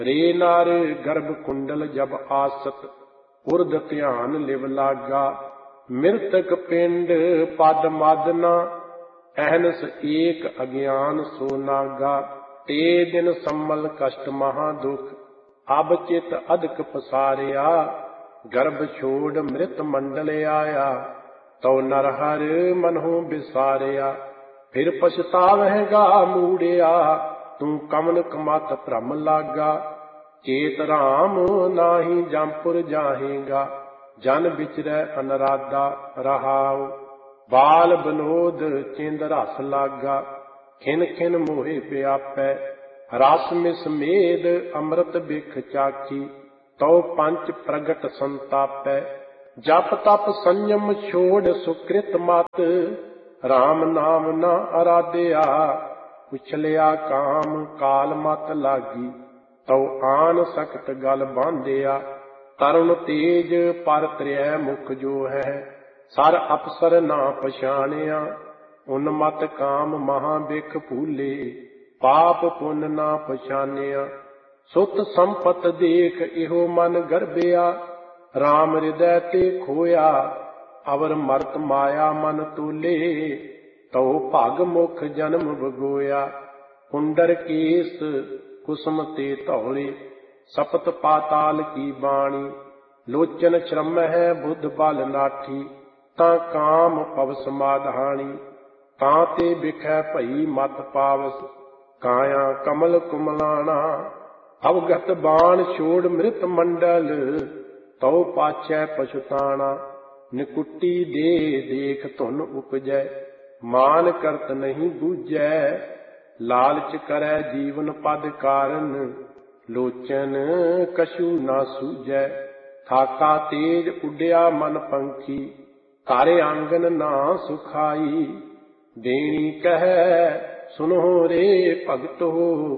रे नार गर्भ कुंडल जब आसत, उर्द ध्यान लिव लागा। मृतक पिंड पद मादना, अहनस एक अज्ञान सो नागा। ते दिन सम्मल कष्ट महा दुख, अब चित अधिक पसारिया। गर्भ छोड़ मृत मंडल आया, तो नरहर मनहु बिसारिया। फिर पछतावहगा मूड़िया, तू कमन कमत भ्रम लागा। चेत राम नाहि जमपुर जाहेगा, जन बिचरै अनराधा रहाओ। बाल बलोद चिंद रस लागा, खिन खिन मोहे व्यापै। रस मिस मेद अमृत बिख चाखी, तो पंच प्रगट संतापै। जप तप संयम छोड़ सुकृत मत, राम नाम न आराध्या। उछलिया काम काल मत लागी, तो आन सकत गल बांधिया। तरुण तेज पर त्रै मुख जो है, सर अफसर ना पछाणिया। उन्मत काम महा बिख भूले, पाप पुण्य ना पछानिया। सुत संपत देख इहो मन गर्भिया, राम हृदय ते खोया। अवर मरत माया मन तोले, तो भग मुख जन्म भगोया। कुंडर केस कुसुम ते धौले, सपत पाताल की बाणी। लोचन श्रम है बुद्ध बल नाठी, ता काम पव समाधानी। ताते बिखै भई मत पावस, काया कमल कुमलाना। अवगत बाण छोड़ मृत मंडल, तो पाछै पछुताना। निकुट्टी दे देख धुन उपजै, मान करत नहीं बूझै। लालच करै जीवन पद कारण, लोचन कछु ना सूझै। थाका तेज उड्या मन पंखी, तारे आंगन ना सुखाई। देनी कहे सुनो रे भगतो,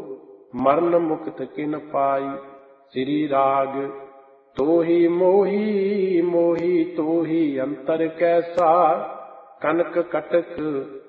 मरण मुक्त किन पाई। श्री राग तोहि मोही मोही तोहि अंतर कैसा, कनक कटक